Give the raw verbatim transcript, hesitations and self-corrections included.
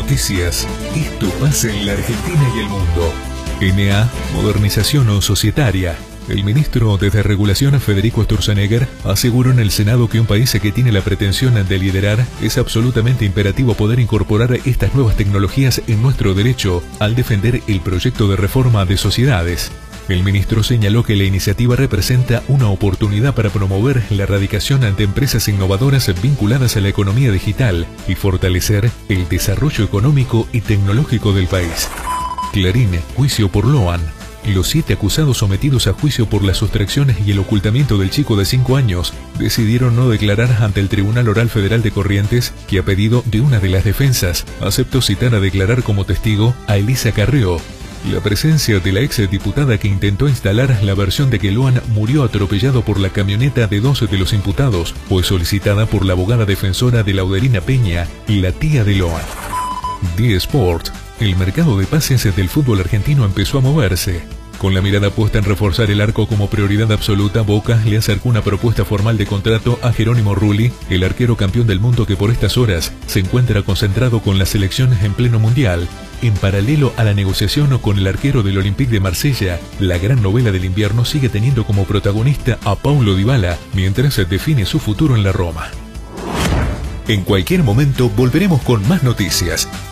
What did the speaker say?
Noticias. Esto pasa en la Argentina y el mundo. N A, modernización societaria. El ministro de Desregulación, Federico Sturzenegger, aseguró en el Senado que un país que tiene la pretensión de liderar es absolutamente imperativo poder incorporar estas nuevas tecnologías en nuestro derecho al defender el proyecto de reforma de sociedades. El ministro señaló que la iniciativa representa una oportunidad para promover la erradicación ante empresas innovadoras vinculadas a la economía digital y fortalecer el desarrollo económico y tecnológico del país. Clarín, juicio por Loan. Los siete acusados sometidos a juicio por las sustracciones y el ocultamiento del chico de cinco años decidieron no declarar ante el Tribunal Oral Federal de Corrientes, que a pedido de una de las defensas aceptó citar a declarar como testigo a Elisa Carrió. La presencia de la ex diputada que intentó instalar la versión de que Loan murió atropellado por la camioneta de dos de los imputados fue solicitada por la abogada defensora de Laudelina Peña y la tía de Loan. The Sport. El mercado de pases del fútbol argentino empezó a moverse. Con la mirada puesta en reforzar el arco como prioridad absoluta, Boca le acercó una propuesta formal de contrato a Jerónimo Rulli, el arquero campeón del mundo que por estas horas se encuentra concentrado con la selección en pleno mundial. En paralelo a la negociación con el arquero del Olympique de Marsella, la gran novela del invierno sigue teniendo como protagonista a Paulo Dybala mientras se define su futuro en la Roma. En cualquier momento volveremos con más noticias.